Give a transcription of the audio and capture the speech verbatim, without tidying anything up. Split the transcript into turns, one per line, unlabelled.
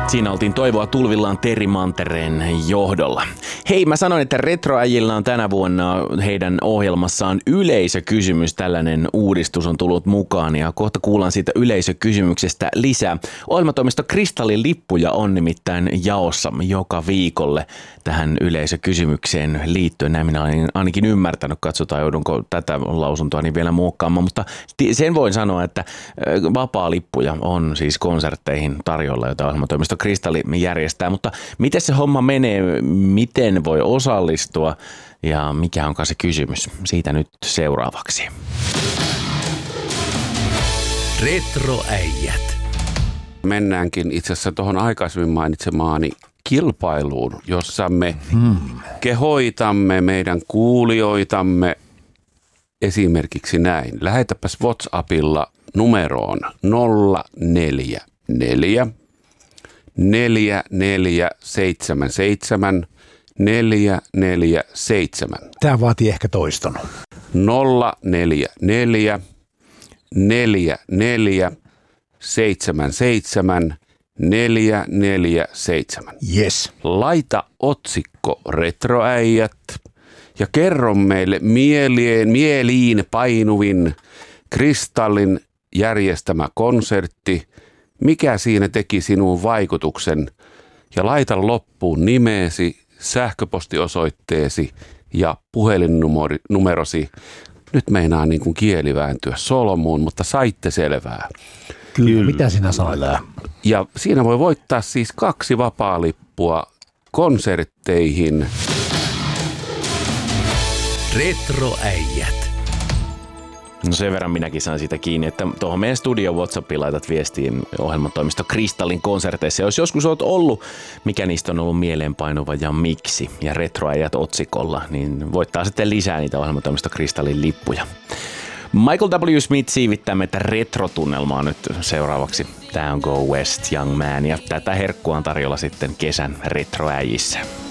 Siinä oltiin Toivoa tulvillaan Terri Mantereen johdolla. Hei, mä sanoin, että Retroäjillä on tänä vuonna heidän ohjelmassaan yleisökysymys. Tällainen uudistus on tullut mukaan ja kohta kuullaan siitä yleisökysymyksestä lisää. Ohjelmatoimisto Kristallin lippuja on nimittäin jaossa joka viikolle tähän yleisökysymykseen liittyen. Näin minä olen ainakin ymmärtänyt. Katsotaan, joudunko tätä lausuntoa niin vielä muokkaamaan. Mutta sen voin sanoa, että vapaa-lippuja on siis konsertteihin tarjolla, jota ohjelmatoimisto Kristalli järjestää. Mutta miten se homma menee, miten voi osallistua ja mikä onkaan se kysymys? Siitä nyt seuraavaksi.
Retroäijät. Mennäänkin itse asiassa tuohon aikaisemmin mainitsemaani kilpailuun, jossa me hmm. kehoitamme meidän kuulijoitamme esimerkiksi näin. Lähetäpäs WhatsAppilla numeroon nolla neljä neljä neljä neljä seitsemän seitsemän neljä neljä seitsemän.
Tämä vaatii ehkä toiston.
nolla neljä neljä neljä neljä seitsemän seitsemän neljä neljä seitsemän.
Yes.
Laita otsikko Retroäijät ja kerro meille mieleen, mieliin painuvin Kristallin järjestämä konsertti. Mikä siinä teki sinun vaikutuksen? Ja laita loppuun nimeesi, sähköpostiosoitteesi ja puhelinnumerosi. Nyt meinaa niin kuin kieli vääntyä solmuun, mutta saitte selvää.
Kyllä, Kyllä. Mitä sinä sanoit?
Ja siinä voi voittaa siis kaksi vapaa-lippua konsertteihin.
Retroäijät. No sen verran minäkin saan siitä kiinni, että tuohon meidän studio WhatsAppiin laitat viestiin ohjelmatoimisto Kristallin konserteissa. Jos joskus olet ollut, mikä niistä on ollut mieleenpainuva ja miksi, ja Retroäijät otsikolla, niin voittaa sitten lisää niitä ohjelmatoimisto Kristallin lippuja. Michael W. Smith siivittää meitä retrotunnelmaa nyt seuraavaksi. Tää on Go West Young Man ja tätä herkkua on tarjolla sitten kesän Retroäijissä.